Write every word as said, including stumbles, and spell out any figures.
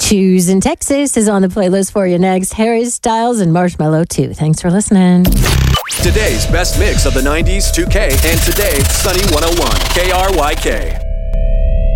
Shoes in Texas is on the playlist for you next. Harry Styles and Marshmello too. Thanks for listening. Today's best mix of the nineties, two K, and today, Sunny one oh one, K R Y K.